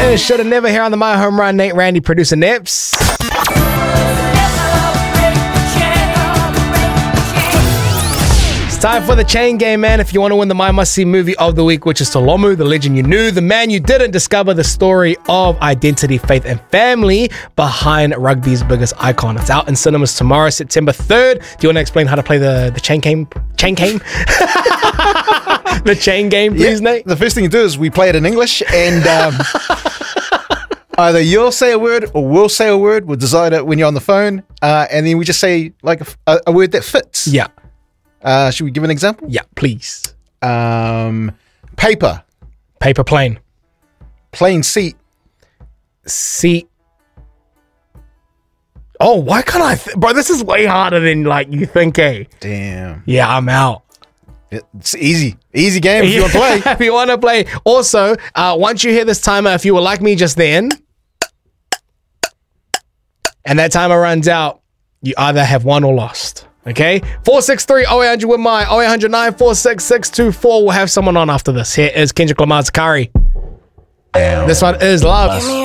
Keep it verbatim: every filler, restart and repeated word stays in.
is Shoulda Never here on the My Home Run. Nate, Randy, producer Nips. Time for the chain game, man. If you want to win the My Must See movie of the week, which is Tolomu, the legend you knew, the man you didn't, discover the story of identity, faith, and family behind rugby's biggest icon. It's out in cinemas tomorrow, September third. Do you want to explain how to play the, the chain game? Chain game? The chain game, please, yeah, Nate? The first thing you do is we play it in English, and um, either you'll say a word or we'll say a word. We'll decide it when you're on the phone, uh, and then we just say like a, a word that fits. Yeah. Uh, should we give an example? Yeah, please. Um, paper. Paper plane. Plane seat. Seat. Oh, why can't I? Th- Bro, this is way harder than like you think, eh? Damn. Yeah, I'm out. It's easy. Easy game if you want to play. If you want to play. Also, uh, once you hear this timer, if you were like me just then, and that timer runs out, you either have won or lost. Okay, four six three oh eight hundred with my oh eight hundred nine four six six two four. We'll have someone on after this. Here is Kendrick Lamar's Kari. Damn. This one is Love.